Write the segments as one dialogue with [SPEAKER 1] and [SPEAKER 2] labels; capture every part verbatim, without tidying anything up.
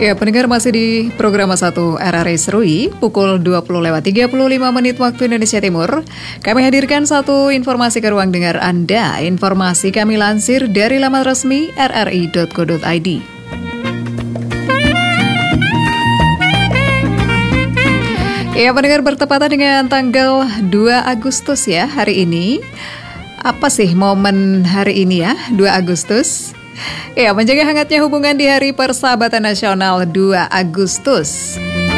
[SPEAKER 1] Ya, pendengar masih di program satu R R I Serui, pukul dua puluh lewat tiga puluh lima menit waktu Indonesia Timur. Kami hadirkan satu informasi ke ruang dengar Anda. Informasi kami lansir dari laman resmi r r i dot co dot i d. Ya, pendengar, bertepatan dengan tanggal dua Agustus ya hari ini. Apa sih momen hari ini ya, dua Agustus? Ya, menjaga hangatnya hubungan di Hari Persahabatan Nasional dua Agustus.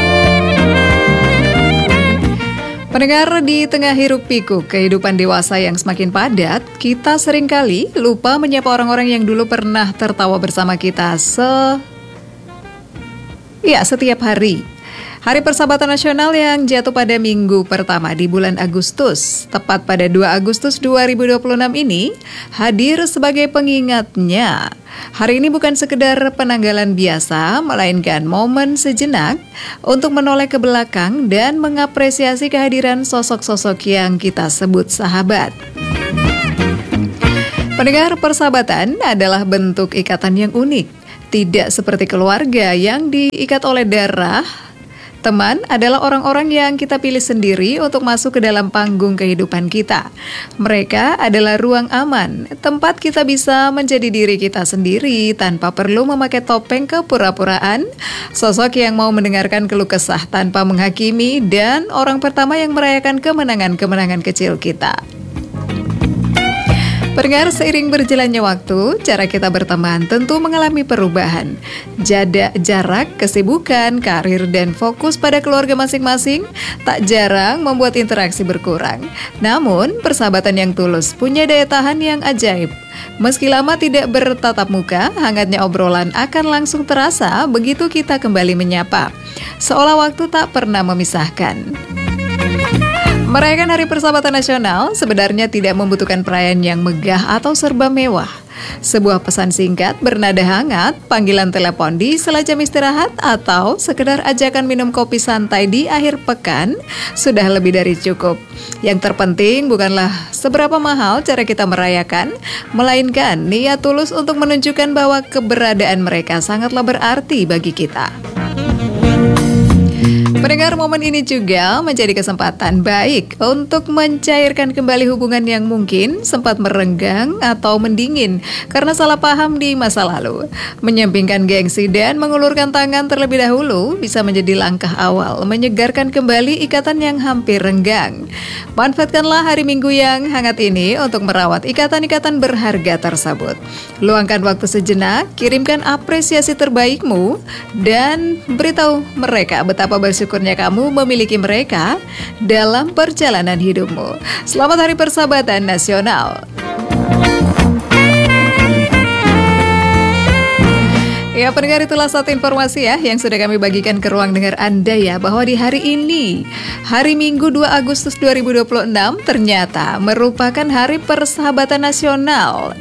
[SPEAKER 1] Pendengar, di tengah hiruk pikuk kehidupan dewasa yang semakin padat, kita seringkali lupa menyapa orang-orang yang dulu pernah tertawa bersama kita se... ya, setiap hari. Hari Persahabatan Nasional yang jatuh pada minggu pertama di bulan Agustus, tepat pada dua Agustus dua ribu dua puluh enam ini, hadir sebagai pengingatnya. Hari ini bukan sekedar penanggalan biasa, melainkan momen sejenak untuk menoleh ke belakang dan mengapresiasi kehadiran sosok-sosok yang kita sebut sahabat. Pendengar, persahabatan adalah bentuk ikatan yang unik, tidak seperti keluarga yang diikat oleh darah. Teman adalah orang-orang yang kita pilih sendiri untuk masuk ke dalam panggung kehidupan kita. Mereka adalah ruang aman, tempat kita bisa menjadi diri kita sendiri tanpa perlu memakai topeng kepura-puraan, sosok yang mau mendengarkan keluh kesah tanpa menghakimi, dan orang pertama yang merayakan kemenangan-kemenangan kecil kita. Pendengar, seiring berjalannya waktu, cara kita berteman tentu mengalami perubahan. Jada, jarak, kesibukan, karir, dan fokus pada keluarga masing-masing tak jarang membuat interaksi berkurang. Namun, persahabatan yang tulus punya daya tahan yang ajaib. Meski lama tidak bertatap muka, hangatnya obrolan akan langsung terasa begitu kita kembali menyapa. Seolah waktu tak pernah memisahkan. Merayakan Hari Persahabatan Nasional sebenarnya tidak membutuhkan perayaan yang megah atau serba mewah. Sebuah pesan singkat bernada hangat, panggilan telepon di sela jam istirahat, atau sekedar ajakan minum kopi santai di akhir pekan sudah lebih dari cukup. Yang terpenting bukanlah seberapa mahal cara kita merayakan, melainkan niat tulus untuk menunjukkan bahwa keberadaan mereka sangatlah berarti bagi kita. Pendengar, momen ini juga menjadi kesempatan baik untuk mencairkan kembali hubungan yang mungkin sempat merenggang atau mendingin karena salah paham di masa lalu. Menyampingkan gengsi dan mengulurkan tangan terlebih dahulu bisa menjadi langkah awal menyegarkan kembali ikatan yang hampir renggang. Manfaatkanlah hari Minggu yang hangat ini untuk merawat ikatan-ikatan berharga tersebut. Luangkan waktu sejenak, kirimkan apresiasi terbaikmu, dan beritahu mereka betapa bersyukur kamu memiliki mereka dalam perjalanan hidupmu. Selamat Hari Persahabatan Nasional. Ya, pendengar, itulah satu informasi ya yang sudah kami bagikan ke ruang dengar Anda ya, bahwa di hari ini, hari Minggu dua Agustus dua ribu dua puluh enam, ternyata merupakan Hari Persahabatan Nasional.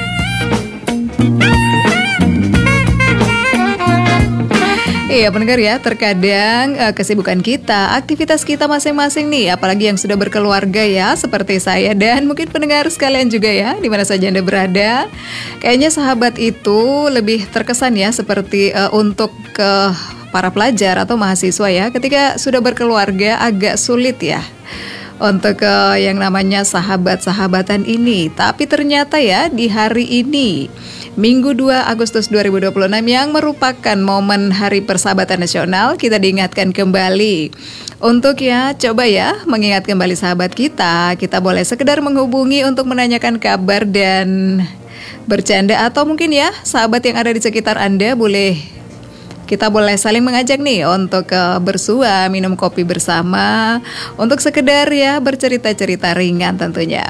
[SPEAKER 1] Iya, pendengar ya, terkadang uh, kesibukan kita, aktivitas kita masing-masing nih, apalagi yang sudah berkeluarga ya, seperti saya dan mungkin pendengar sekalian juga ya, di mana saja Anda berada. Kayaknya sahabat itu lebih terkesan ya, seperti uh, untuk ke uh, para pelajar atau mahasiswa ya, ketika sudah berkeluarga agak sulit ya untuk uh, yang namanya sahabat-sahabatan ini. Tapi ternyata ya, di hari ini, Minggu dua Agustus dua ribu dua puluh enam, yang merupakan momen Hari Persahabatan Nasional, kita diingatkan kembali untuk ya, coba ya, mengingat kembali sahabat kita. Kita boleh sekedar menghubungi untuk menanyakan kabar dan bercanda, atau mungkin ya, sahabat yang ada di sekitar Anda boleh, kita boleh saling mengajak nih untuk uh, bersua, minum kopi bersama, untuk sekedar ya bercerita-cerita ringan tentunya.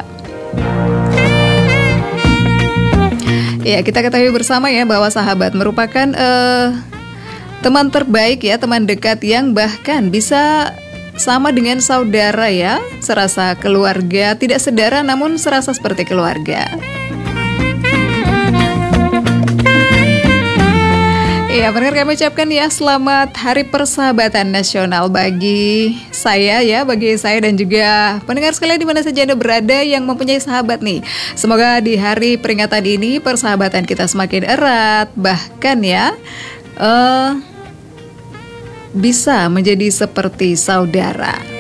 [SPEAKER 1] Ya, kita ketahui bersama ya bahwa sahabat merupakan uh, teman terbaik ya, teman dekat yang bahkan bisa sama dengan saudara ya, serasa keluarga, tidak sedara namun serasa seperti keluarga. Ya, benar, kami ucapkan ya selamat Hari Persahabatan Nasional bagi saya ya, bagi saya dan juga pendengar sekalian di mana saja Anda berada yang mempunyai sahabat nih. Semoga di hari peringatan ini persahabatan kita semakin erat, bahkan ya uh, bisa menjadi seperti saudara.